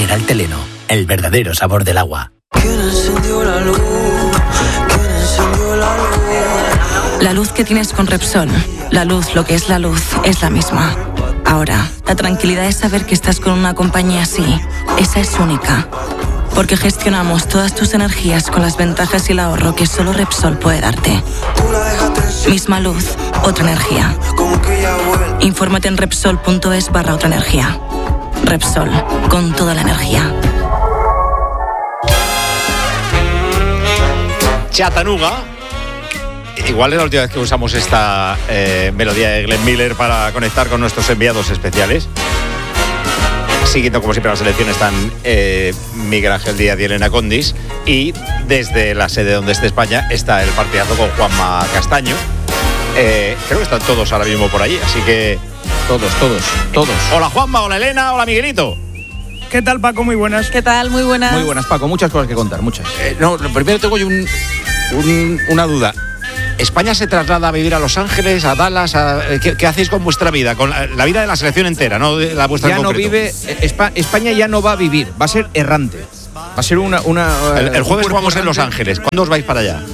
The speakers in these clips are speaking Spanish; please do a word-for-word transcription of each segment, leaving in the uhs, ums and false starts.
mineral Teleno, el verdadero sabor del agua. ¿Quién encendió la luz? ¿Quién encendió la luz? La luz que tienes con Repsol, la luz, lo que es la luz, es la misma. Ahora, la tranquilidad es saber que estás con una compañía así. Esa es única. Porque gestionamos todas tus energías con las ventajas y el ahorro que solo Repsol puede darte. Misma luz, otra energía. Infórmate en Repsol.es barra otra energía. Repsol, con toda la energía. Chattanooga. Igual es la última vez que usamos esta eh, melodía de Glenn Miller para conectar con nuestros enviados especiales. Siguiendo como siempre la selección están eh, Miguel Ángel Díaz y Elena Condis, y desde la sede donde esté España está el partidazo con Juanma Castaño. Eh, creo que están todos ahora mismo por allí, así que todos, todos, todos. Hola Juanma, hola Elena, hola Miguelito. ¿Qué tal, Paco? Muy buenas. ¿Qué tal? Muy buenas. Muy buenas, Paco. Muchas cosas que contar, muchas. Eh, no, lo primero tengo yo un, un, una duda. ¿España se traslada a vivir a Los Ángeles, a Dallas? A, ¿qué, ¿Qué hacéis con vuestra vida? Con la, la vida de la selección entera, no de la vuestra ya en no concreto. vive. Espa, España ya no va a vivir, va a ser errante. Va a ser una. una el, el jueves jugamos errante. en Los Ángeles. ¿Cuándo os vais para allá?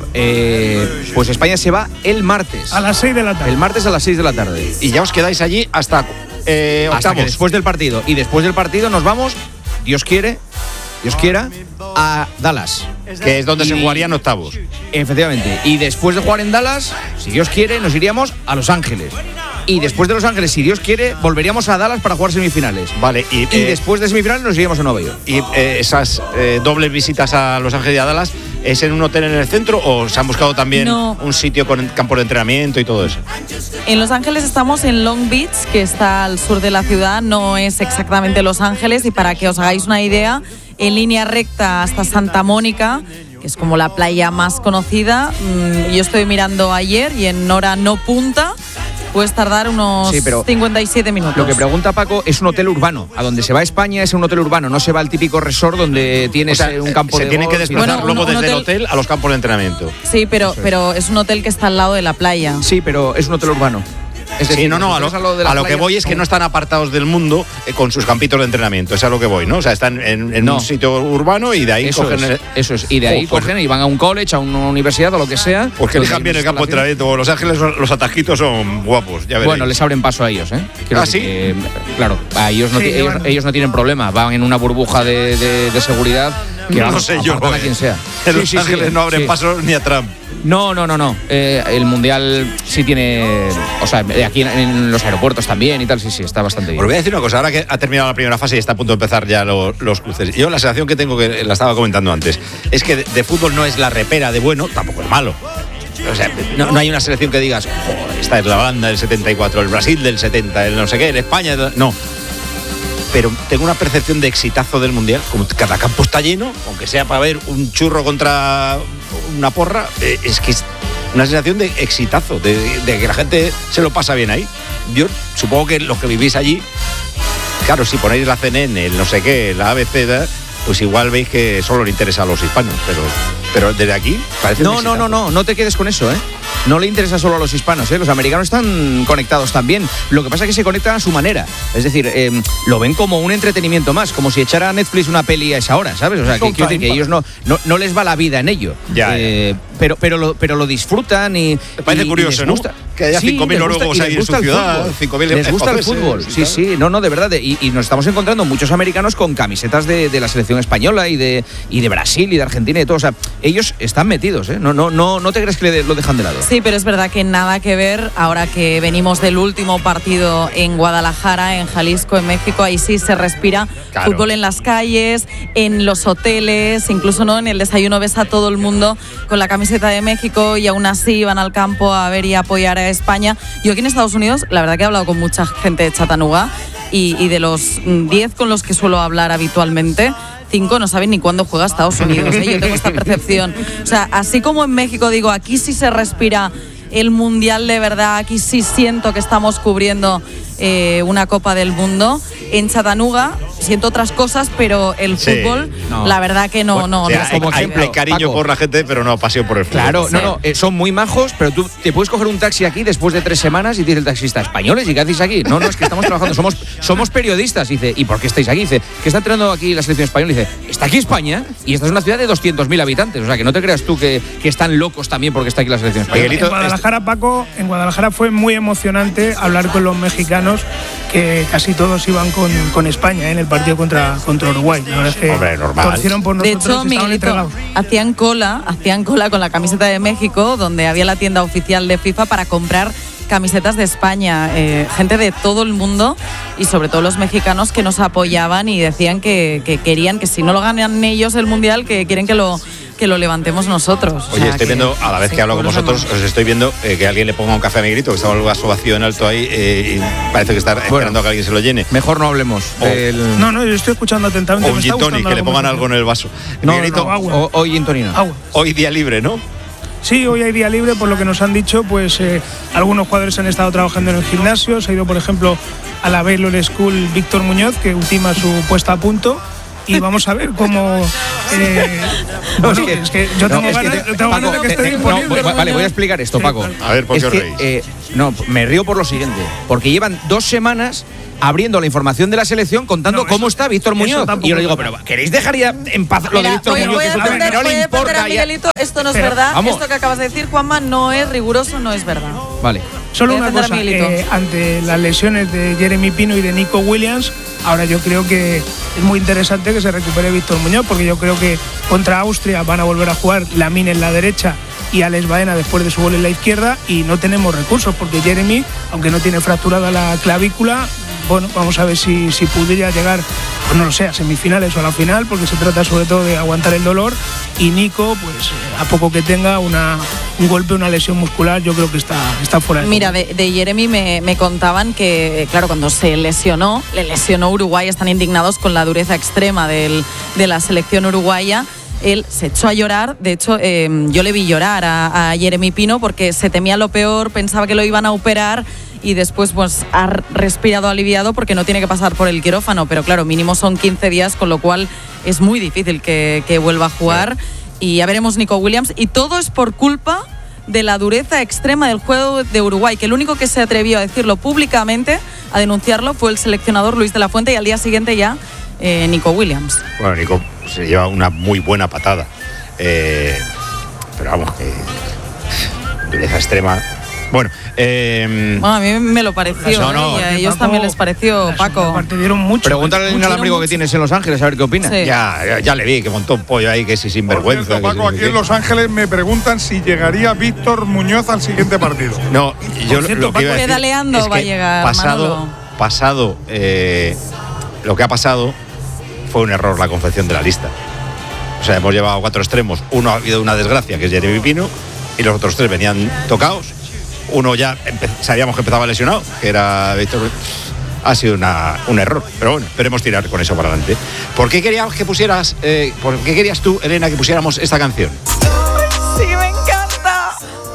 Eh, pues España se va el martes. A las seis de la tarde. El martes a las seis de la tarde. Y ya os quedáis allí hasta eh, octavos. Hasta que después del partido. Y después del partido nos vamos, Dios quiere, Dios quiera, a Dallas. Que es donde y, se jugarían octavos. Efectivamente. Y después de jugar en Dallas, si Dios quiere, nos iríamos a Los Ángeles. Y después de Los Ángeles, si Dios quiere, volveríamos a Dallas para jugar semifinales. Vale, y, y eh, después de semifinales nos iríamos a Nueva York. ¿Y eh, esas eh, dobles visitas a Los Ángeles y a Dallas es en un hotel en el centro o se han buscado también no. un sitio con campos de entrenamiento y todo eso? En Los Ángeles estamos en Long Beach, que está al sur de la ciudad, no es exactamente Los Ángeles, y para que os hagáis una idea, en línea recta hasta Santa Mónica, que es como la playa más conocida, mmm, yo estoy mirando ayer y en hora no punta puedes tardar unos sí, pero cincuenta y siete minutos. Lo que pregunta Paco es un hotel urbano. A donde se va a España es un hotel urbano, no se va al típico resort donde tienes, o sea, un campo se de tiene golf. que desplazar bueno, luego un, un desde hotel... el hotel a los campos de entrenamiento. Sí, pero, es. pero es un hotel que está al lado de la playa. Sí, pero es un hotel urbano. Es decir, sí, no, no, a lo, a lo, a lo que voy es que no están apartados del mundo eh, con sus campitos de entrenamiento, es a lo que voy, ¿no? O sea, están en, en no. un sitio urbano y de ahí eso cogen... Es, el... Eso es, y de ahí oh, cogen pues, y van a un college, a una universidad o lo que sea. Porque elijan bien el campo de entrenamiento. Los Ángeles, los atajitos son guapos, ya veréis. Bueno, les abren paso a ellos, ¿eh? Quiero ¿Ah, sí? Que, claro, a ellos, no, sí, ellos, bueno. ellos no tienen problema, van en una burbuja de, de, de seguridad que no, vamos, no sé yo, a quien sea. En sí, Los sí, Ángeles sí, no abren sí. paso ni a Trump. No, no, no, no. Eh, el Mundial sí tiene... O sea, aquí en, en los aeropuertos también y tal, sí, sí, está bastante bien. Os voy a decir una cosa, ahora que ha terminado la primera fase y está a punto de empezar ya lo, los cruces. Yo la sensación que tengo, que la estaba comentando antes, es que de, de fútbol no es la repera de bueno, tampoco es malo. O sea, no, no hay una selección que digas, joder, esta es la Holanda del setenta y cuatro, el Brasil del setenta, el no sé qué, el España... No. Pero tengo una percepción de exitazo del Mundial, como cada campo está lleno, aunque sea para ver un churro contra una porra, eh, es que es una sensación de exitazo, de, de que la gente se lo pasa bien ahí. Yo supongo que los que vivís allí, claro, si ponéis la C N N, el no sé qué, la A B C, pues igual veis que solo le interesa a los hispanos, pero, pero desde aquí parece No, no, no, no, no te quedes con eso, ¿eh? No le interesa solo a los hispanos, ¿eh? Los americanos están conectados también. Lo que pasa es que se conectan a su manera. Es decir, eh, lo ven como un entretenimiento más, como si echara a Netflix una peli a esa hora, ¿sabes? O sea, que, quiero decir que ellos no, no, no les va la vida en ello. Ya, eh, ya. Pero, pero, lo, pero lo disfrutan y... Me parece y, curioso, y ¿no? Gusta. Que haya sí, cinco mil noruegos ahí en su ciudad, cinco mil les gusta el fútbol, sí, sí, no, no, de verdad. Y, y nos estamos encontrando muchos americanos con camisetas de, de la selección española y de, y de Brasil y de Argentina y todo. O sea, ellos están metidos, ¿eh? No, no, no, no te crees que lo dejan de lado. Sí, pero es verdad que nada que ver ahora que venimos del último partido en Guadalajara, en Jalisco, en México. Ahí sí se respira claro. Fútbol en las calles, en los hoteles, incluso no en el desayuno ves a todo el mundo con la camiseta de México y aún así van al campo a ver y a apoyar a España. Yo aquí en Estados Unidos, la verdad que he hablado con mucha gente de Chattanooga y, y de los diez con los que suelo hablar habitualmente, cinco no saben ni cuándo juega Estados Unidos, ¿eh? Yo tengo esta percepción. O sea, así como en México digo, aquí sí se respira el Mundial de verdad, aquí sí siento que estamos cubriendo eh, una Copa del Mundo. En Chattanooga siento otras cosas, pero el Sí, fútbol, no. la verdad que no, Bueno, no, o sea, no. como hay, ejemplo, hay cariño Paco. por la gente, pero no pasión por el fútbol. Claro, Sí. no, no, eh, son muy majos, pero tú te puedes coger un taxi aquí después de tres semanas y dice el taxista, ¿españoles? ¿Y qué hacéis aquí? No, no, es que estamos trabajando, somos, somos periodistas. Y dice, ¿y por qué estáis aquí? Dice, ¿qué está entrenando aquí la selección española? Y dice, está aquí España y esta es una ciudad de doscientos mil habitantes. O sea, que no te creas tú que, que están locos también porque está aquí la selección española. Miguelito, En Guadalajara, Paco, en Guadalajara fue muy emocionante hablar con los mexicanos, que casi todos iban con, con España, ¿eh? En el partido contra, contra Uruguay. La verdad es que Hombre, normal. torcieron por De nosotros, hecho, estaban Miguelito, entregados. hacían cola, hacían cola con la camiseta de México, donde había la tienda oficial de FIFA para comprar camisetas de España, eh, gente de todo el mundo y sobre todo los mexicanos que nos apoyaban y decían que, que querían que si no lo ganan ellos el Mundial, que quieren que lo que lo levantemos nosotros. O Oye, sea, estoy que- viendo, a la vez sí, que hablo con por eso vosotros, no. os estoy viendo eh, que alguien le ponga un café a Miguelito, que estaba el vaso vacío en alto ahí eh, y parece que está esperando a que alguien se lo llene. Mejor no hablemos. Oh. del- No, no, yo estoy escuchando atentamente. O un me está gin tonic, gustando que la le pongan algo en el vaso. No, Miguelito, no, agua. o- hoy Antonino. Agua. hoy día libre, ¿no? Sí, hoy hay día libre, por lo que nos han dicho, pues eh, algunos jugadores han estado trabajando en el gimnasio. Se ha ido, por ejemplo, a la Baylor School Víctor Muñoz, que ultima su puesta a punto. Y vamos a ver cómo. Eh, No, bueno, es que yo tengo no, es que ganas, te- tengo ganas Paco, de que te- esté te- no, disponible. voy- vale, voy a explicar esto, Sí, Paco. claro. A ver, ¿por Es qué os que, reís? eh, no, me río por lo siguiente. Porque llevan dos semanas abriendo la información de la selección contando No, cómo eso- está Víctor eso Muñoz. tampoco Y yo le digo, es pero verdad. ¿queréis dejar ya en paz lo de Mira, Víctor voy, Muñoz? voy Que a es algo que defender, no voy le a defender importa a ya. Miguelito. Esto no es Pero, verdad. vamos. Esto que acabas de decir, Juanma, no es riguroso, no es verdad. Vale. Solo Voy a una defender a cosa, Miguelito. eh, ante las lesiones de Jeremy Pino y de Nico Williams, ahora yo creo que es muy interesante que se recupere Víctor Muñoz, porque yo creo que contra Austria van a volver a jugar Lamine en la derecha y Alex Baena después de su gol en la izquierda, y no tenemos recursos, porque Jeremy, aunque no tiene fracturada la clavícula, bueno, vamos a ver si, si pudiera llegar, pues no lo sé, a semifinales o a la final, porque se trata sobre todo de aguantar el dolor. Y Nico, pues eh, a poco que tenga una, un golpe, una lesión muscular, yo creo que está, está fuera de Mira, de, de Jeremy me, me contaban que, claro, cuando se lesionó, le lesionó Uruguay, están indignados con la dureza extrema del, de la selección uruguaya. Él se echó a llorar, de hecho eh, yo le vi llorar a, a Jeremy Pino porque se temía lo peor, pensaba que lo iban a operar y después pues ha respirado aliviado porque no tiene que pasar por el quirófano, pero claro, mínimo son quince días, con lo cual es muy difícil que, que vuelva a jugar. Y ya veremos Nico Williams, y todo es por culpa de la dureza extrema del juego de Uruguay, que el único que se atrevió a decirlo públicamente, a denunciarlo, fue el seleccionador Luis de la Fuente, y al día siguiente ya eh, Nico Williams. Bueno, Nico se lleva una muy buena patada. Eh, pero vamos, que. Dureza extrema. Bueno, eh, Bueno, a mí me lo pareció, No, no, ¿eh? y a Paco, ellos también les pareció, la Paco. segunda parte dieron mucho. Pregúntale al Mucho, inalámbrico mucho. que tienes en Los Ángeles a ver qué opina. Sí. ya, ya, ya le vi que montó un pollo ahí, que si Por sinvergüenza. cierto, que si Paco, no sé aquí qué. en Los Ángeles me preguntan si llegaría Víctor Muñoz al siguiente partido. No, yo cierto, lo que iba a Paco, decir pedaleando es va a que llegar, pasado, Manolo. pasado eh, lo que ha pasado fue un error la confección de la lista. O sea, hemos llevado cuatro extremos. Uno ha habido una desgracia, que es Jeremy Pino, y los otros tres venían tocados. Uno ya empe- sabíamos que empezaba lesionado, que era Víctor. Ha sido una, un error, pero bueno, esperemos tirar con eso para adelante. ¿Por qué querías que pusieras, eh, por qué querías tú, Elena, que pusiéramos esta canción? Sí, me encanta.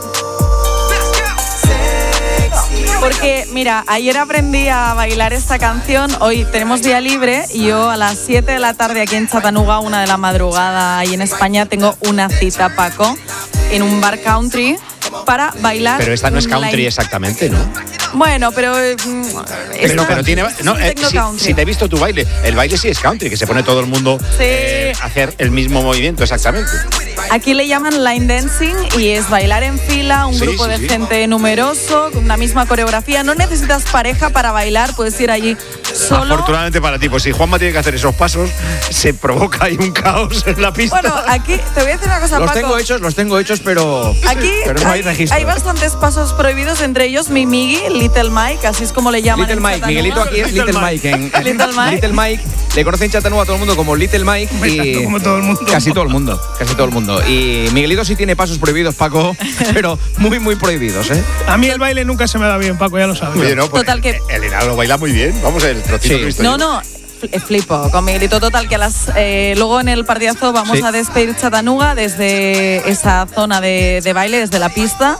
Porque, mira, ayer aprendí a bailar esta canción, hoy tenemos día libre y yo a las siete de la tarde aquí en Chattanooga, una de la madrugada y en España, tengo una cita, Paco, en un bar country para bailar. Pero esta no es un country line- exactamente, ¿no? Bueno, pero... eh, mm, Pero, esta- pero tiene. No, es eh, techno si, country. si te he visto tu baile, el baile sí es country, que se pone todo el mundo Sí. eh, a hacer el mismo movimiento exactamente. Aquí le llaman line dancing y es bailar en fila, un Sí, grupo sí, de sí. gente numeroso, con una misma coreografía. No necesitas pareja para bailar, puedes ir allí solo. Afortunadamente para ti, pues si Juanma tiene que hacer esos pasos, se provoca ahí un caos en la pista. Bueno, aquí te voy a decir una cosa, Los Paco. tengo hechos, los tengo hechos, pero. Aquí pero no hay, hay, registro. hay bastantes pasos prohibidos, entre ellos mi Miggy, Little Mike, así es como le llaman. Little en Mike, Chattanooga. Miguelito aquí es Little, Little Mike. En, en- Little Mike. Little Mike. Le conocen en Chattanooga a todo el mundo como Little Mike. Y Como todo el mundo. Casi todo el mundo, casi todo el mundo. Y Miguelito sí tiene pasos prohibidos, Paco, pero muy, muy prohibidos, ¿eh? A mí el baile nunca se me da bien, Paco, ya lo sabes. Oye, no, pues Total que- Elena lo baila muy bien. Vamos, el trocito Sí. que he visto No, yo. no, fl- flipo con Miguelito. Total, que a las, eh, luego en el partidazo vamos Sí. a despedir Chattanooga desde esa zona de, de baile, desde la pista.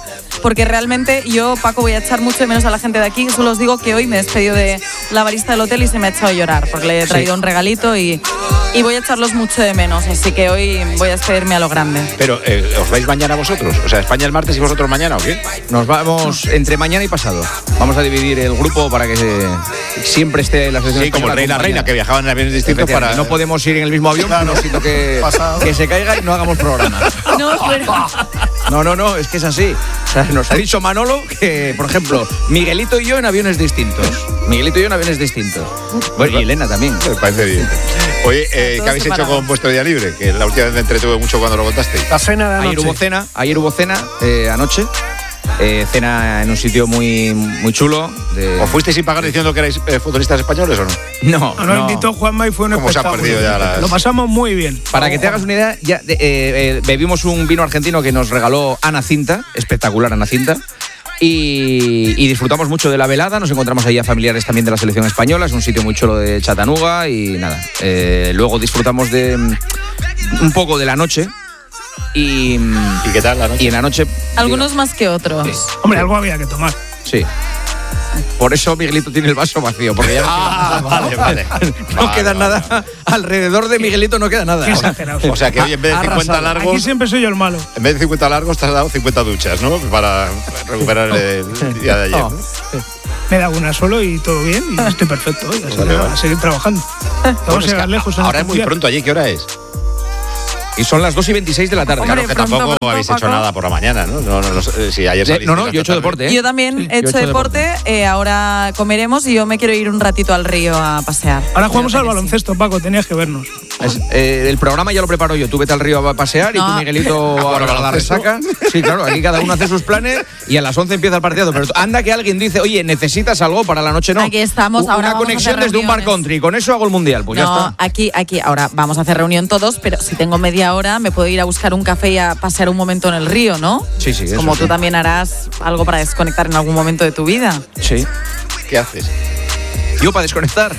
porque realmente yo, Paco, voy a echar mucho de menos a la gente de aquí. Solo os digo que hoy me he despedido de la barista del hotel y se me ha echado a llorar, porque le he traído sí. un regalito y, y voy a echarlos mucho de menos. Así que hoy voy a despedirme a lo grande. Pero, eh, ¿os vais mañana vosotros? O sea, España el martes y vosotros mañana, ¿o qué? Nos vamos entre mañana y pasado. Vamos a dividir el grupo para que se, siempre esté la selección. Sí, como el rey y la reina, que viajaban en aviones distintos para... No podemos ir en el mismo avión, claro, sino que, que se caiga y no hagamos programa. No, pero... no, no, no, es que es así. O sea, nos ha dicho Manolo que, por ejemplo, Miguelito y yo en aviones distintos. Miguelito y yo en aviones distintos. Bueno, y Elena también. Me parece bien. Oye, eh, ¿qué habéis hecho con vuestro día libre? Que la última vez me entretuve mucho cuando lo contaste. La cena de anoche. Ayer hubo cena, ayer hubo cena, eh, anoche. Eh, cena en un sitio muy, muy chulo. De... ¿Os fuisteis sin pagar diciendo que erais eh, futbolistas españoles o no? No, no. Nos invitó Juanma y fue un ¿Cómo espectáculo. se han perdido ya las... Lo pasamos muy bien. Para que te hagas una idea, ya eh, eh, bebimos un vino argentino que nos regaló Ana Cinta, espectacular Ana Cinta. Y, y disfrutamos mucho de la velada, nos encontramos ahí a familiares también de la selección española, es un sitio muy chulo de Chattanooga y nada, eh, luego disfrutamos de un poco de la noche y, ¿Y qué tal la noche? Y en la noche... Algunos digo, más que otros. Sí. Hombre, algo había que tomar. Sí. Por eso Miguelito tiene el vaso vacío, porque ya no, ah, vale, vale. no vale, queda vale. nada. Alrededor de Miguelito no queda nada. Qué exagerado. O sea que hoy en vez de cincuenta largos... Aquí siempre soy yo el malo. En vez de cincuenta largos te has dado cincuenta duchas, ¿no? Para recuperar el día de ayer, ¿no? Me he dado una solo y todo bien y estoy perfecto. Hoy, así que a seguir trabajando. Vamos Bueno, a llegar es que lejos. ahora es muy pronto allí, ¿qué hora es? Y son las dos y veintiséis de la tarde. Hombre, Claro que pronto, tampoco pronto, habéis Paco. hecho nada por la mañana, ¿no? No, no, no si ayer De, saliste no, no, hasta yo he hecho tarde. deporte, ¿eh? Yo también Sí, he hecho, yo he hecho deporte, deporte. Eh, ahora comeremos y yo me quiero ir un ratito al río a pasear. Ahora jugamos Creo al que sí. baloncesto, Paco, tenías que vernos. Es, eh, el programa ya lo preparo yo. Tú vete al río a pasear y No. tú, Miguelito, A jugar a al la baloncesto. resaca. Sí, claro, aquí cada uno hace sus planes y a las once empieza el partido. Pero anda que alguien dice, oye, ¿necesitas algo para la noche? No. Aquí estamos, ahora Una vamos a conexión hacer desde un bar reuniones. country. Con eso hago el mundial. Pues ya No, está. aquí, aquí, ahora vamos a hacer reunión todos, pero si tengo media hora me puedo ir a buscar un café y a pasear un momento en el río, ¿no? Sí, sí, eso Como sí. tú también harás algo para desconectar en algún momento de tu vida. Sí. ¿Qué haces? Yo para desconectar.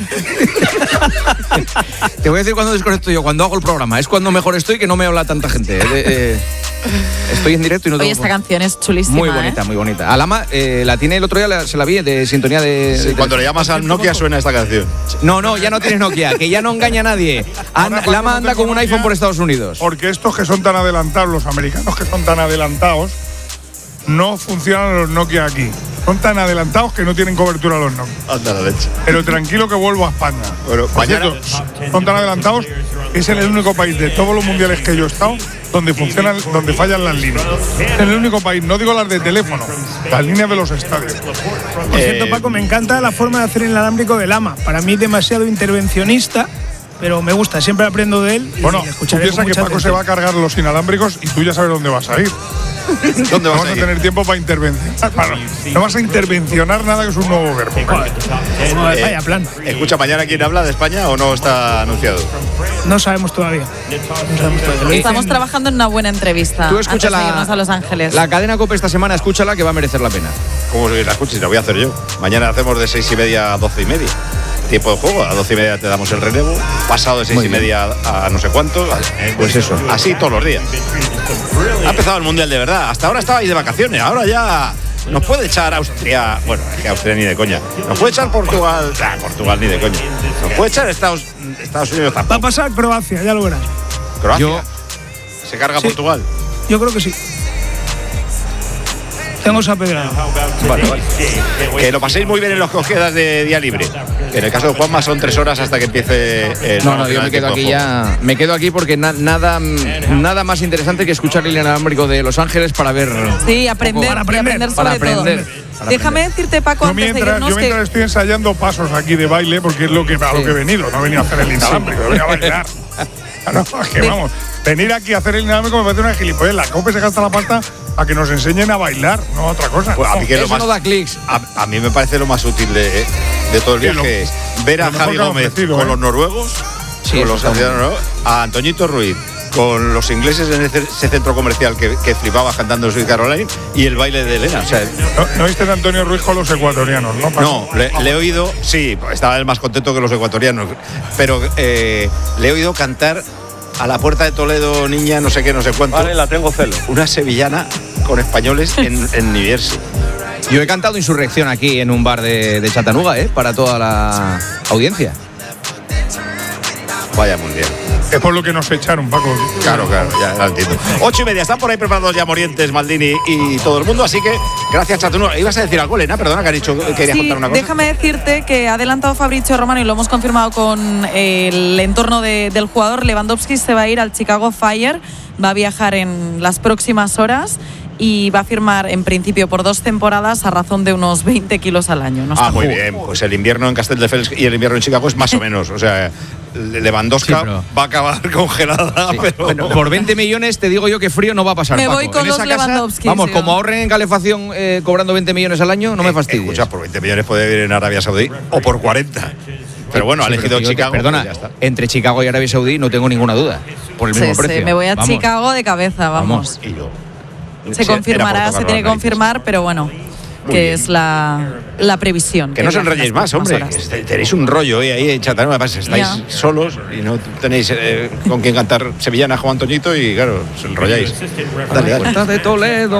Te voy a decir cuándo desconecto yo, cuando hago el programa. Es cuando mejor estoy, que no me habla tanta gente. Eh, eh, estoy en directo y no Oye, tengo... esta canción es chulísima. Muy bonita, ¿eh? muy bonita. Alama eh, la tiene el otro día, la- se la vi de sintonía de... Sí, de- cuando le llamas al Nokia suena esta canción. No, no, ya no tienes Nokia, que ya no engaña a nadie. Anda- Ahora, Lama cuando anda tengo con un Nokia, iPhone por Estados Unidos. Porque estos que son tan adelantados, los americanos que son tan adelantados, no funcionan los Nokia aquí. Son tan adelantados que no tienen cobertura los Nokia. Anda la leche. Pero tranquilo que vuelvo a España. Bueno, Por mañana- cierto, son tan adelantados que es en el único país de todos los mundiales que yo he estado donde funcionan, donde fallan las líneas. Es el único país, no digo las de teléfono, las líneas de los estadios. Por cierto, Eh, Paco, me encanta la forma de hacer el inalámbrico de Lama. Para mí demasiado intervencionista, pero me gusta, siempre aprendo de él y Bueno, le tú escucharé piensas con que mucha Paco se atención. va a cargar los inalámbricos y tú ya sabes dónde vas a ir. ¿Dónde No vas vas a a ir? tener tiempo para intervencionar. Para- no vas a intervencionar nada, que es un nuevo verbo. Joder, vaya plan. Escucha, ¿mañana quién habla de España o no está anunciado? No sabemos todavía. No sabemos todavía. Lo Estamos dicen- trabajando en una buena entrevista. Tú escucha antes de la, irnos a Los Ángeles. la cadena COPE esta semana, escúchala que va a merecer la pena. ¿Cómo la escuchas? La voy a hacer yo. Mañana hacemos de seis y media a doce y media. Tiempo de juego, a doce y media te damos el relevo. Pasado de seis Muy y bien. media a, a no sé cuántos. Pues eso. Así todos los días. Ha empezado el mundial de verdad. Hasta ahora estabais de vacaciones. Ahora ya nos puede echar Austria. Bueno, es que Austria ni de coña. Nos puede echar Portugal. Ah, Portugal ni de coña. Nos puede echar Estados, Estados Unidos Va a tampoco. pasar Croacia, ya lo verás. Croacia. Yo- Se carga Sí. Portugal. Yo creo que sí. Tengo esa pedrada. Vale, vale. Que lo paséis muy bien en los que os quedas de día libre. Que en el caso de Juanma son tres horas hasta que empiece el No, no, yo me quedo aquí ya. Me quedo aquí porque na- nada, nada más interesante que escuchar el inalámbrico de Los Ángeles para ver. Sí, aprender, Para y aprender, aprender sobre para aprender, todo. para Déjame aprender. decirte, Paco, Yo antes de mientras, irnos yo mientras que... estoy ensayando pasos aquí de baile, porque es lo que, a lo Sí. que he venido, no he venido a hacer el inalámbrico, he venido a bailar. Claro, es que Sí. vamos, venir aquí a hacer el inalámbrico me parece una gilipollez. La COPE se gasta la pasta a que nos enseñen a bailar, no a otra cosa. Pues a mí que lo Eso más, no da clics. a, a mí me parece lo más útil de, de todo el Sí, viaje lo- es ver a lo mejor Javi que han Gómez ofrecido, con ¿eh? los noruegos, Sí, con eso los está muy aficionados noruegos, a Antoñito Ruiz con los ingleses en ese, ese centro comercial que, que flipaba cantando Sweet Caroline y el baile de Elena. O sea, ¿No, ¿No viste a Antonio Ruiz con los ecuatorianos, no? no, le, le he oído, sí, estaba él más contento que los ecuatorianos, pero eh, le he oído cantar a la puerta de Toledo, niña, no sé qué, no sé cuánto. Vale, la tengo celo. Una sevillana con españoles en, en New Jersey. Yo he cantado Insurrección aquí en un bar de, de Chattanooga, ¿eh? Para toda la audiencia. Vaya mundial. Es por lo que nos echaron, Paco. Claro, claro, ya lo entiendo. Ocho y media, están por ahí preparados ya Morientes, Maldini y todo el mundo, así que gracias, Chattanooga. ¿Ibas a decir algo, Elena? Perdona, que has dicho que querías sí, contar una cosa. Déjame decirte que ha adelantado Fabrizio Romano y lo hemos confirmado con el entorno de, del jugador. Lewandowski se va a ir al Chicago Fire, va a viajar en las próximas horas y va a firmar en principio por dos temporadas a razón de unos veinte kilos al año. No ah, muy bien. Pues el invierno en Castelldefels y el invierno en Chicago es más o menos. O sea, Lewandowski sí, pero... va a acabar congelada. Sí. Pero... Bueno, por veinte millones te digo yo que frío no va a pasar. Me Paco. voy con en los esa Lewandowski. Vamos, sí, como ahorren en calefacción eh, cobrando veinte millones al año, no eh, me fastidies. Escucha, por veinte millones puede vivir en Arabia Saudí o por cuarenta. Pero bueno, sí, ha elegido Chicago. Perdona, pues ya está. Entre Chicago y Arabia Saudí no tengo ninguna duda. Por el mismo sí, precio. Sí, me voy a vamos. Chicago de cabeza, vamos. vamos. Y yo. Se confirmará, se tiene que confirmar, pero bueno, Muy que bien. es la, la previsión. Que, que no os enrolléis más, hombre. Que tenéis un rollo eh, ahí en Chattanooga, estáis ya. solos y no tenéis eh, con quien cantar sevillana Juan Antoñito y claro, os enrolláis. Dale, dale. de Toledo,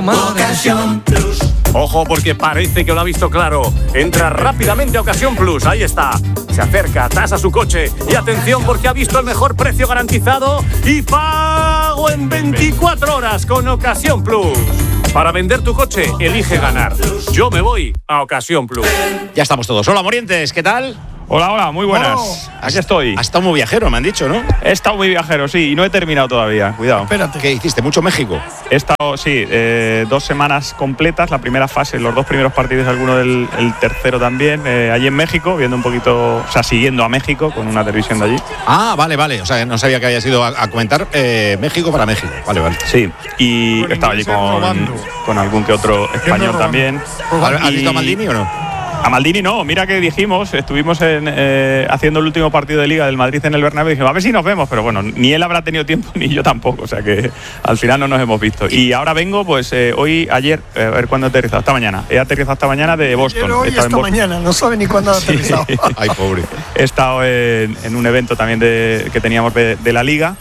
Ojo, porque parece que lo ha visto claro. Entra rápidamente a Ocasión Plus, ahí está. Se acerca, tasa su coche y atención porque ha visto el mejor precio garantizado y pago en veinticuatro horas con Ocasión Plus. Para vender tu coche, elige ganar. Yo me voy a Ocasión Plus. Ya estamos todos. Hola, Morientes, ¿qué tal? Hola, hola, muy buenas. Oh, Aquí estoy. Has estado muy viajero, me han dicho, ¿no? He estado muy viajero, sí, y no he terminado todavía. Cuidado. Espérate. ¿Qué hiciste? ¿Mucho México? He estado, sí, eh, dos semanas completas. La primera fase, los dos primeros partidos, alguno del el tercero también. Eh, allí en México, viendo un poquito, o sea, siguiendo a México con una televisión de allí. Ah, vale, vale. O sea, no sabía que habías ido a, a comentar eh, México para México. Vale, vale. Sí, y he estado allí con, con algún que otro español también. ¿Has visto a Maldini o no? A Maldini no, mira que dijimos, estuvimos en, eh, haciendo el último partido de Liga del Madrid en el Bernabéu y dijimos, a ver si nos vemos, pero bueno, ni él habrá tenido tiempo ni yo tampoco, o sea que al final no nos hemos visto. Y ahora vengo, pues eh, hoy, ayer, eh, a ver cuándo he aterrizado, esta mañana, he aterrizado esta mañana de Boston. Pero hoy he estado esta en Boston. mañana, no sabe ni cuándo ha aterrizado. Sí. Ay, pobre. He estado en, en un evento también de, que teníamos de, de la Liga.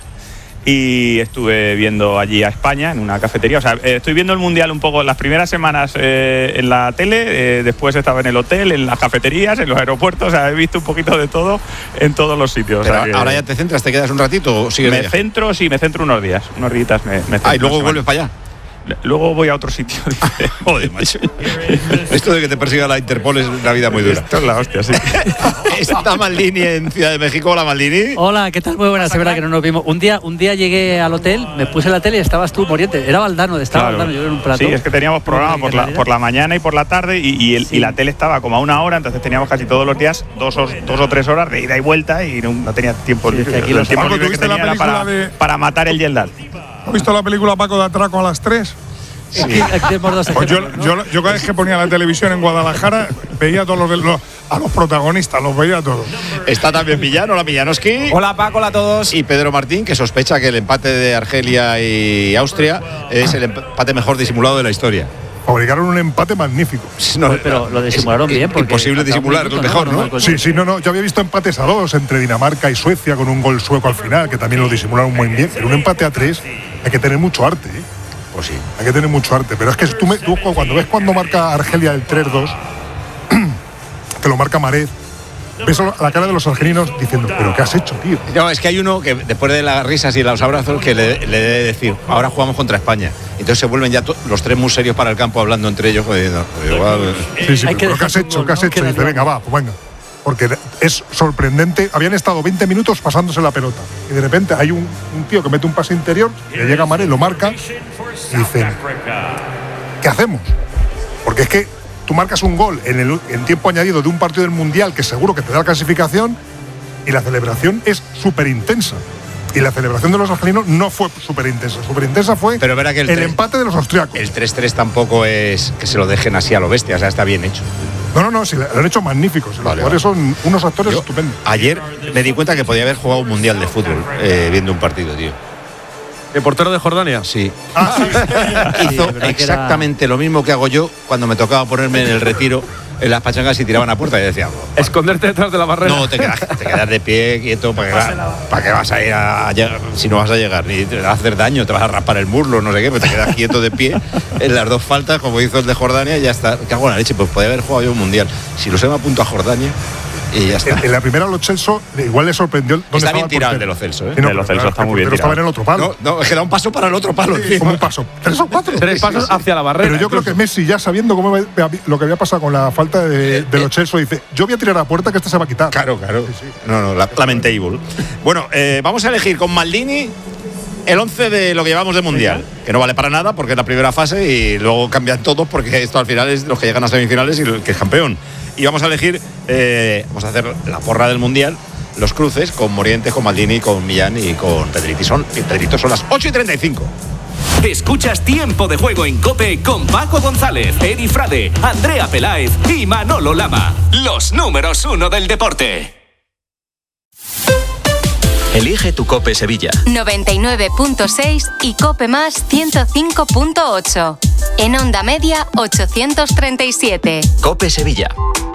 Y estuve viendo allí a España en una cafetería. O sea, eh, estoy viendo el Mundial un poco las primeras semanas eh, en la tele, eh, después estaba en el hotel, en las cafeterías, en los aeropuertos. O sea, he visto un poquito de todo en todos los sitios. Pero o sea, que, ahora ya te centras, ¿te quedas un ratito o sigues? Me centro, sí, me centro unos días. Unos días me, me centro. Ah, y luego vuelves para allá. Luego voy a otro sitio. Joder, macho. Esto de que te persiga la Interpol es una vida muy dura. Esto es la hostia, sí. Está Maldini en Ciudad de México. Hola, Maldini. Hola, ¿qué tal? Muy buenas. Es verdad que no nos vimos. Un día, un día llegué al hotel, me puse la tele y estabas tú, Moriente. Era Valdano, estaba claro. Valdano, yo en un plato. Sí, es que teníamos programa por la, por la mañana y por la tarde y, y, el, sí. y la tele estaba como a una hora, entonces teníamos casi todos los días dos o, dos o tres horas de ida y vuelta y no, no tenía tiempo sí, libre. Es que el tiempo libre que tenía era para, de... para matar el Yeldal. ¿Has visto la película Paco de Atraco a las tres? Sí. Aquí, aquí dos pues yo, ¿no? yo, yo cada vez que ponía la televisión en Guadalajara veía a todos los, los a los protagonistas, los veía a todos. Está también Millán, hola Millanoski. Hola Paco, hola a todos. Y Pedro Martín, que sospecha que el empate de Argelia y Austria es el empate mejor disimulado de la historia. Fabricaron un empate magnífico. No, pero lo disimularon es, bien. Es imposible disimular, es mejor, ¿no? ¿no? Sí, sí, no, no. Yo había visto empates a dos entre Dinamarca y Suecia con un gol sueco al final, que también lo disimularon muy bien. Pero un empate a tres hay que tener mucho arte, ¿eh? Pues sí. Hay que tener mucho arte. Pero es que tú, me, tú cuando ves cuando marca Argelia el tres dos, que lo marca Maret, ves a la cara de los argelinos diciendo, ¿pero qué has hecho, tío? No, es que hay uno que después de las risas y los abrazos que le, le debe decir, ahora jugamos contra España. Entonces se vuelven ya to- los tres muy serios para el campo hablando entre ellos. Pues, no, pues igual, sí, sí, pero ¿qué has hecho? ¿Qué has hecho? Y dice, venga, va, pues venga. Porque es sorprendente. Habían estado veinte minutos pasándose la pelota. Y de repente hay un, un tío que mete un pase interior, le llega a Maret, lo marca y dicen, ¿qué hacemos? Porque es que tú marcas un gol en, el, en tiempo añadido de un partido del Mundial que seguro que te da la clasificación y la celebración es súper intensa. Y la celebración de los argelinos no fue súper intensa. Súper intensa fue Pero verá que el, el tres, empate de los austriacos. El tres tres tampoco es que se lo dejen así a lo bestia, o sea, está bien hecho. No, no, no, sí, lo han hecho magníficos. Los vale, jugadores vale. son unos actores Yo, estupendos. Ayer me di cuenta que podía haber jugado un mundial de fútbol eh, viendo un partido, tío. ¿El portero de Jordania? Sí. Ah, sí. Hizo verdad que exactamente lo mismo que hago yo cuando me tocaba ponerme en el retiro en las pachangas y tiraban a puerta y decía, Esconderte detrás de la barrera. no, te quedas, te quedas de pie quieto, ¿para qué, va- ¿para qué vas a ir a, a llegar? Si no vas a llegar, ni te vas a hacer daño, te vas a raspar el muslo, no sé qué, pero te quedas quieto de pie en las dos faltas, como hizo el de Jordania, y ya está. ¿Qué hago en la leche? Pues podía haber jugado yo un mundial. Si lo sé, me apunto a Jordania y ya está. En, en la primera Lo Celso igual le sorprendió dónde Está estaba bien el tirado el de portero. Lo Celso, ¿eh? Sí, no, De Lo pero Celso claro, está el muy bien portero estaba tirado. en el otro palo. No, no, es que da un paso para el otro palo. Sí, encima. como un paso. ¿Tres o cuatro? Tres pasos hacia la barrera. Pero yo creo que Messi, ya sabiendo cómo había- lo que había pasado con la falta de, de Lo Celso, dice, yo voy a tirar a puerta que esta se va a quitar. Claro, claro. Sí, sí. No, no, la, lamentable. Bueno, eh, vamos a elegir con Maldini el once de lo que llevamos de Mundial, que no vale para nada porque es la primera fase y luego cambian todos porque esto al final es los que llegan a semifinales y el que es campeón. Y vamos a elegir, eh, vamos a hacer la porra del Mundial, los cruces con Morientes, con Maldini, con Millán y con Pedriti. Son, y Pedrito son las ocho y treinta y cinco. Escuchas Tiempo de Juego en COPE con Paco González, Edi Frade, Andrea Peláez y Manolo Lama. Los números uno del deporte. Elige tu COPE Sevilla. noventa y nueve punto seis y COPE más ciento cinco punto ocho. En onda media ochocientos treinta y siete. COPE Sevilla.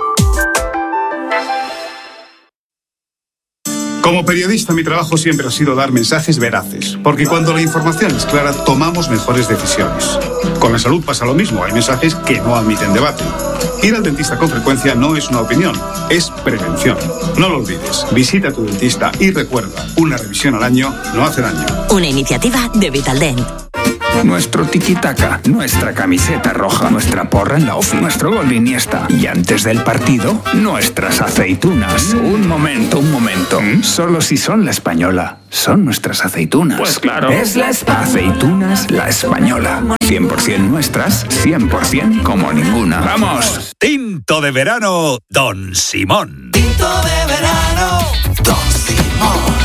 Como periodista, mi trabajo siempre ha sido dar mensajes veraces, porque cuando la información es clara, tomamos mejores decisiones. Con la salud pasa lo mismo, hay mensajes que no admiten debate. Ir al dentista con frecuencia no es una opinión, es prevención. No lo olvides, visita a tu dentista y recuerda, una revisión al año no hace daño. Una iniciativa de Vitaldent. Nuestro tiki-taka, nuestra camiseta roja, nuestra porra en la ofi, nuestro gol de Iniesta. Y antes del partido, nuestras aceitunas. Un momento, un momento. Solo si son la española, son nuestras aceitunas. Pues claro. Es la espa- Aceitunas La Española. cien por ciento nuestras, cien por ciento como ninguna. ¡Vamos! Tinto de verano, Don Simón. Tinto de verano, Don Simón.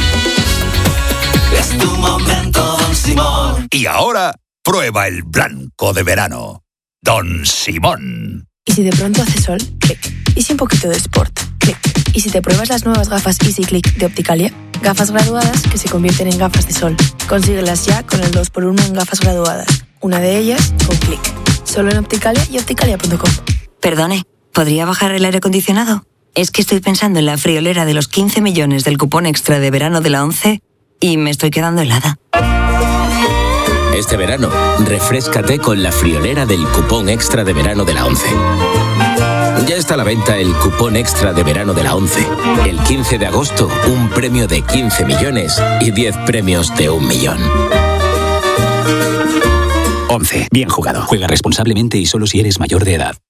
Es tu momento, Don Simón. Y ahora, prueba el blanco de verano, Don Simón. ¿Y si de pronto hace sol? Clic. ¿Y si un poquito de sport? Clic. ¿Y si te pruebas las nuevas gafas Easy Click de Opticalia? Gafas graduadas que se convierten en gafas de sol. Consíguelas ya con el dos por uno en gafas graduadas. Una de ellas con Clic. Solo en Opticalia y opticalia punto com. Perdone, ¿podría bajar el aire acondicionado? Es que estoy pensando en la friolera de los quince millones del cupón extra de verano de la ONCE y me estoy quedando helada. Este verano, refréscate con la friolera del cupón extra de verano de la ONCE. Ya está a la venta el cupón extra de verano de la ONCE. El quince de agosto, un premio de quince millones y diez premios de un millón. ONCE. Bien jugado. Juega responsablemente y solo si eres mayor de edad.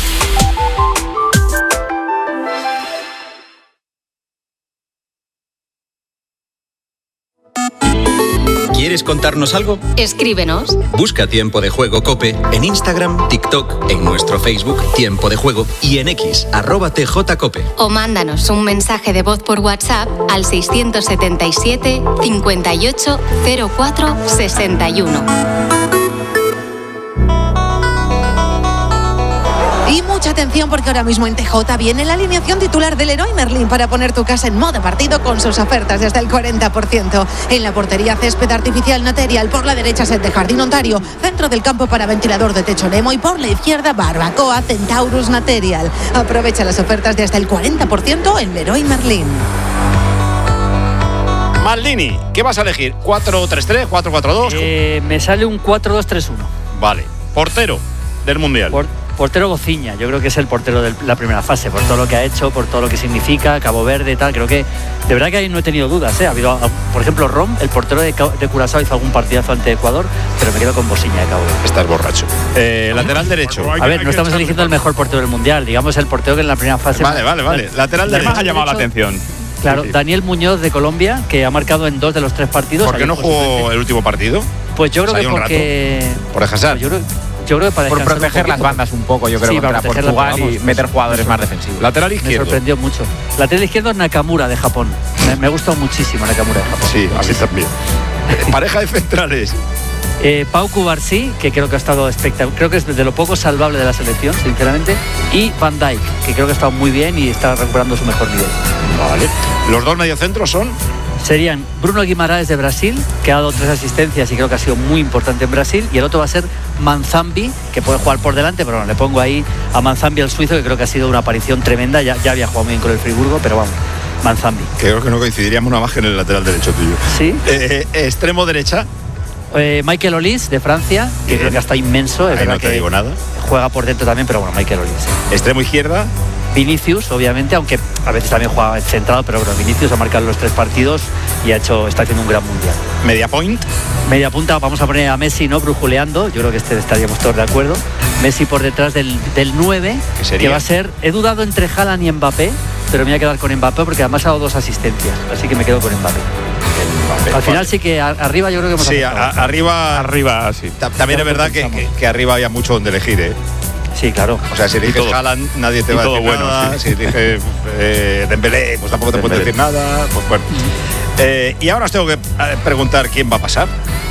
¿Quieres contarnos algo? Escríbenos. Busca Tiempo de Juego COPE en Instagram, TikTok, en nuestro Facebook Tiempo de Juego y en X, arroba tjcope. O mándanos un mensaje de voz por WhatsApp al seiscientos setenta y siete, cincuenta y ocho, cero cuatro, sesenta y uno. Y mucha atención porque ahora mismo en T J viene la alineación titular del Leroy Merlin para poner tu casa en modo partido con sus ofertas de hasta el cuarenta por ciento. En la portería césped artificial Material, por la derecha set de Jardín Ontario, centro del campo para ventilador de techo Nemo y por la izquierda Barbacoa Centaurus Material. Aprovecha las ofertas de hasta el cuarenta por ciento en Leroy Merlin. Maldini, ¿qué vas a elegir? ¿cuatro tres tres, cuatro cuatro dos? Eh, me sale un cuatro dos tres uno. Vale. Portero del Mundial. Por, portero Gociña, yo creo que es el portero de la primera fase, por todo lo que ha hecho, por todo lo que significa, Cabo Verde y tal. Creo que, de verdad que ahí no he tenido dudas, ¿eh? Ha habido, por ejemplo, Rom, el portero de, de Curazao, hizo algún partidazo ante Ecuador, pero me quedo con Gociña de Cabo Verde. Estás borracho. Eh, lateral derecho. A ver, no estamos eligiendo el mejor portero del Mundial, digamos el portero que en la primera fase... Vale, vale, vale. Lateral ¿Qué derecho. más ha llamado la atención? Claro, Daniel Muñoz de Colombia, que ha marcado en dos de los tres partidos. ¿Por qué no jugó el último partido? Pues yo creo Pues que hay un porque... Por Hazard. Yo creo, yo creo que para Por descansar proteger un las poquito. bandas un poco, yo creo, Sí, contra para protegerlas, Portugal vamos. y meter jugadores más defensivos. Lateral Me izquierdo. sorprendió mucho. Lateral izquierdo es Nakamura de Japón. Me, me gusta muchísimo Nakamura de Japón. Sí, a mí también. Pareja de centrales. Eh, Pau Cubarsí, que creo que ha estado espectacular, creo que es de lo poco salvable de la selección, sinceramente, y Van Dijk, que creo que ha estado muy bien y está recuperando su mejor nivel. Vale. Los dos mediocentros son Serían Bruno Guimaraes de Brasil, que ha dado tres asistencias y creo que ha sido muy importante en Brasil, y el otro va a ser Manzambi, que puede jugar por delante, pero bueno, le pongo ahí a Manzambi, el suizo, que creo que ha sido una aparición tremenda, ya, ya había jugado muy bien con el Friburgo, pero vamos, Manzambi. Creo que no coincidiríamos nada más que en el lateral derecho tuyo. Sí. Eh, extremo derecha. Eh, Michael Olise de Francia, que bien. Creo que está inmenso, es ahí verdad no te que digo nada. Juega por dentro también, pero bueno, Michael Olise. Extremo izquierda. Vinicius, obviamente, aunque a veces también juega centrado, pero bueno, Vinicius ha marcado los tres partidos y ha hecho, está haciendo un gran mundial. Media point. Media punta, vamos a poner a Messi, ¿no? Brujuleando, yo creo que este estaríamos todos de acuerdo. Messi por detrás del, del nueve, que va a ser, he dudado entre Haaland y Mbappé, pero me voy a quedar con Mbappé porque además ha dado dos asistencias, así que me quedo con Mbappé. Mbappé Al final vale. sí que a, arriba yo creo que hemos Sí, a, arriba, arriba sí. También es verdad que, que, que arriba había mucho donde elegir, ¿eh? Sí, claro. O sea, si eliges Haaland, nadie te va a decir bueno, nada. Sí. Si eliges eh, Dembélé, pues tampoco te puede decir nada. Pues bueno. Eh, y ahora os tengo que preguntar quién va a pasar.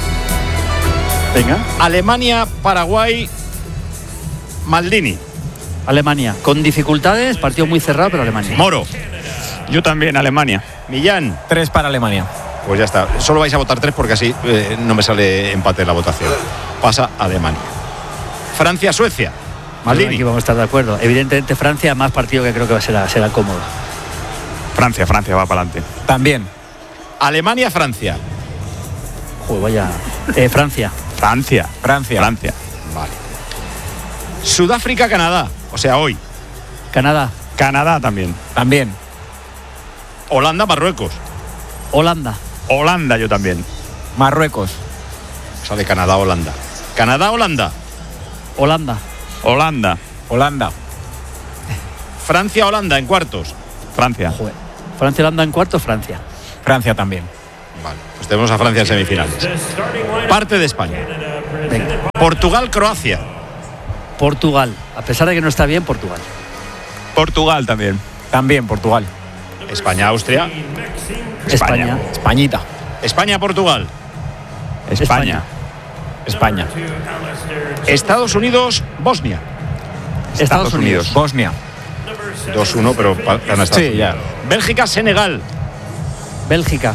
Venga. Alemania, Paraguay, Maldini. Alemania. Con dificultades, partido muy cerrado, pero Alemania. Moro. Yo también, Alemania. Millán. Tres para Alemania. Pues ya está. Solo vais a votar tres porque así eh, no me sale empate en la votación. Pasa Alemania. Francia, Suecia. Maldini. Aquí vamos a estar de acuerdo. Evidentemente Francia, más partido que creo que será, será cómodo. Francia, Francia va para adelante. También. Alemania, Francia. Joder, vaya. Eh, Francia. Francia. Francia. Francia. Vale. Sudáfrica, Canadá. O sea, hoy. Canadá. Canadá también. También. Holanda, Marruecos. Holanda. Holanda yo también. Marruecos. Sale Canadá, Holanda. Canadá, Holanda. Holanda. Holanda. Holanda. Francia, Holanda en cuartos. Francia. Joder. Francia, Holanda en cuartos, Francia. Francia también. Vale, pues tenemos a Francia en semifinales. Parte de España. Venga. Portugal, Croacia. Portugal. A pesar de que no está bien, Portugal. Portugal también. También Portugal. España, Austria. España. Españita. España, Portugal. España. España. Estados Unidos, Bosnia. Estados, Estados Unidos. Unidos. Bosnia. dos uno, pero gana Estados sí, Unidos. Ya. Bélgica, Senegal. Bélgica.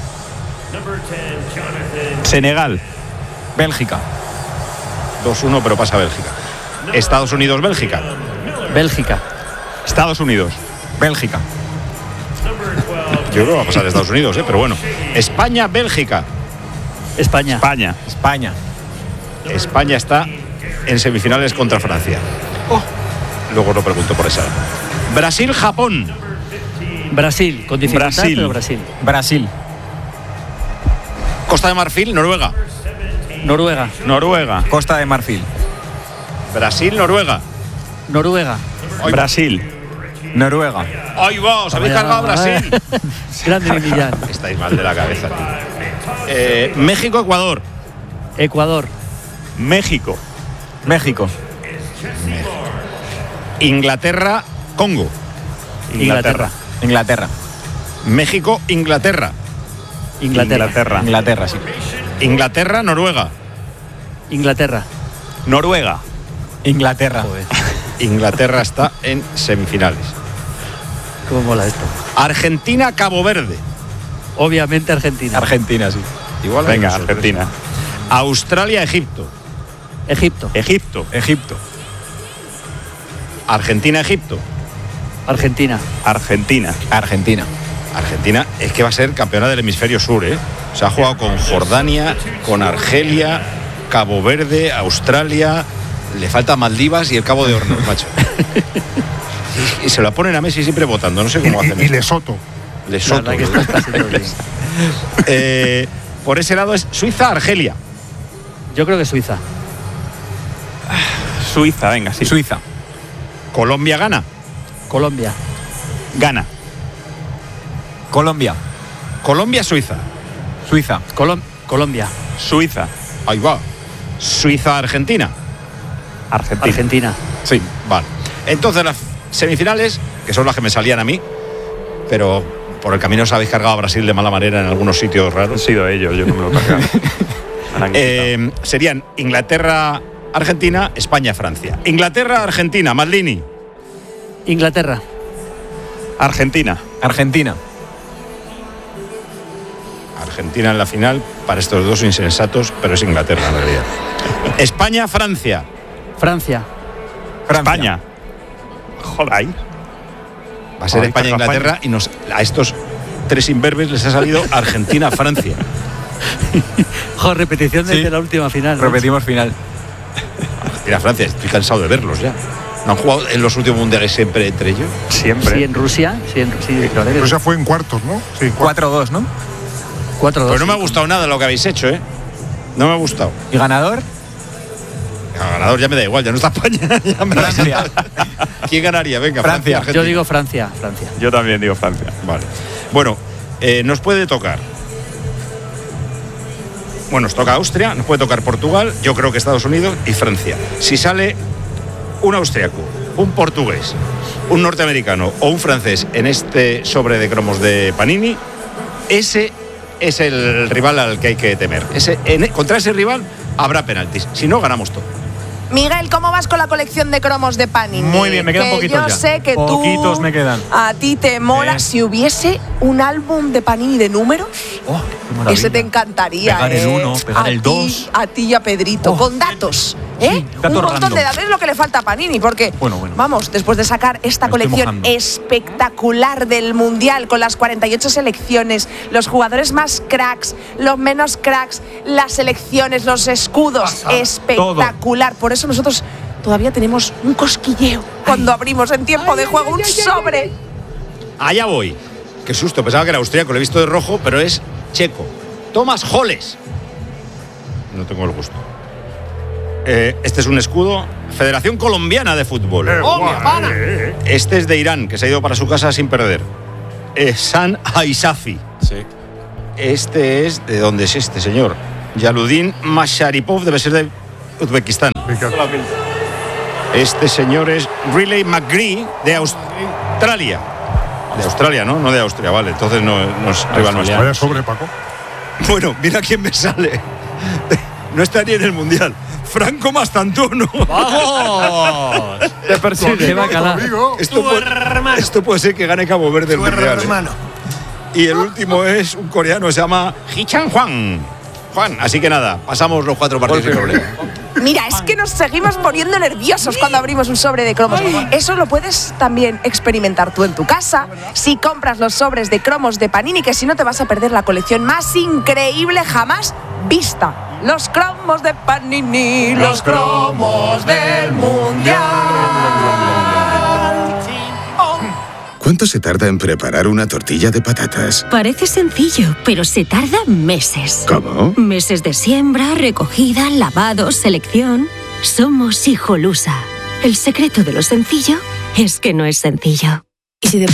Senegal. Bélgica. dos uno, pero pasa Bélgica. Estados Unidos, Bélgica. Bélgica. Estados Unidos. Bélgica. Yo creo que va a pasar Estados Unidos, ¿eh? Pero bueno. España, Bélgica. España. España. España. España está en semifinales contra Francia. Oh. Luego lo pregunto por esa. Brasil, Japón. Brasil, con dificultad, Brasil. pero Brasil. Brasil. Costa de Marfil, Noruega. Noruega. Noruega. Costa de Marfil. Brasil, Noruega. Noruega. Hoy Brasil. Noruega. Ahí va, os habéis cargado a Brasil. Grande Millán. Estáis mal de la cabeza. Eh, México, Ecuador. Ecuador. México. México. Inglaterra, Congo. Inglaterra. Inglaterra. México, Inglaterra. Inglaterra. Inglaterra. Inglaterra, sí. Inglaterra, Noruega. Inglaterra. Noruega. Inglaterra. Joder. Inglaterra está en semifinales. ¿Cómo mola esto? Argentina, Cabo Verde. Obviamente Argentina. Argentina, sí. Igual Venga, Argentina. Australia, Egipto. Egipto. Egipto. Egipto. Argentina, Egipto. Argentina. Argentina. Argentina. Argentina es que va a ser campeona del hemisferio sur, ¿eh? Se ha jugado con Jordania, con Argelia, Cabo Verde, Australia. Le falta Maldivas y el Cabo de Hornos, macho. Y se lo ponen a Messi siempre votando, no sé cómo hacen. Y, y Lesoto. Lesoto. eh, por ese lado es Suiza, Argelia. Yo creo que Suiza. Suiza, venga, sí. Suiza. Colombia, gana. Colombia. Gana. Colombia. Colombia, Suiza. Suiza. Colom Colombia. Suiza. Ahí va. Suiza, Argentina. Argentina. Argentina. Sí, vale. Entonces las semifinales, que son las que me salían a mí, pero por el camino os habéis cargado a Brasil de mala manera en algunos sitios raros. Han sido ellos, yo no me lo he cargado. eh, serían Inglaterra, Argentina, España, Francia. Inglaterra, Argentina, Maldini. Inglaterra. Argentina. Argentina. Argentina en la final para estos dos insensatos, pero es Inglaterra en realidad. España, Francia. Francia. Francia. España. Joder, ahí. Va a ser España, Inglaterra y nos, a estos tres imberbes les ha salido Argentina, Francia. Joder, repetición desde sí. la última final. ¿no? Repetimos final. Argentina, Francia, estoy cansado de verlos ya. ¿No han jugado en los últimos mundiales siempre entre ellos? Siempre. Sí, en Rusia. Sí, en sí, claro. Rusia fue en cuartos, ¿no? Sí, cuatro dos, ¿no? cuatro dos. Pero no me ha sí. gustado nada lo que habéis hecho, ¿eh? No me ha gustado. ¿Y ganador? El ganador ya me da igual, ya no está España. Ya me Francia. ¿Quién ganaría? Venga, Francia. Francia Yo digo Francia, Francia. Yo también digo Francia. Vale. Bueno, eh, nos puede tocar. Bueno, nos toca Austria, nos puede tocar Portugal, yo creo que Estados Unidos y Francia. Si sale un austriaco, un portugués, un norteamericano o un francés en este sobre de cromos de Panini, ese es el rival al que hay que temer. Ese, en, contra ese rival habrá penaltis. Si no, ganamos todo. Miguel, ¿cómo vas con la colección de cromos de Panini? Muy bien, me quedan que poquitos yo ya. sé que Poquitos tú, me quedan. A ti te mola. Eh. Si hubiese un álbum de Panini de números, oh, qué ese te encantaría. Pegar ¿eh? el uno, pegar a el ti, dos. A ti y a Pedrito, oh. con datos. ¿eh? Sí, datos un montón random. de datos es lo que le falta a Panini, porque, bueno, bueno. vamos, después de sacar esta me colección espectacular del Mundial, con las cuarenta y ocho selecciones, los jugadores más cracks, los menos cracks, las selecciones, los escudos, Pasada. espectacular. Todo. Por eso nosotros todavía tenemos un cosquilleo cuando abrimos en tiempo ay, de juego ay, un ay, sobre. Ay, ay. Allá voy. Qué susto, pensaba que era austríaco, lo he visto de rojo, pero es checo. Tomás Holes. No tengo el gusto. Eh, este es un escudo. Federación Colombiana de Fútbol. Eh, ¡Oh, mi hermana! Este es de Irán, que se ha ido para su casa sin perder. Eh, San Aisafi. Sí. Este es. ¿De dónde es este señor? Yaludin Masharipov, debe ser de Uzbekistán. Este señor es Riley McGree de Australia. De Australia, ¿no? No de Austria, vale. Entonces no, no es rival nuestro. Vaya sobre, Paco. Bueno, mira quién me sale. No está ni en el Mundial. Franco Mastantuono. ¡Vamos! Te persigue. Esto, puede, esto puede ser que gane Cabo Verde el Mundial. ¿eh? Y el último es un coreano, se llama Hichan Juan. Juan, así que nada, pasamos los cuatro partidos sin problema. Mira, es que nos seguimos poniendo nerviosos cuando abrimos un sobre de cromos. Eso lo puedes también experimentar tú en tu casa si compras los sobres de cromos de Panini, que si no te vas a perder la colección más increíble jamás vista. Los cromos de Panini, los cromos del Mundial. ¿Cuánto se tarda en preparar una tortilla de patatas? Parece sencillo, pero se tarda meses. ¿Cómo? Meses de siembra, recogida, lavado, selección. Somos Hijolusa. El secreto de lo sencillo es que no es sencillo. ¿Y si de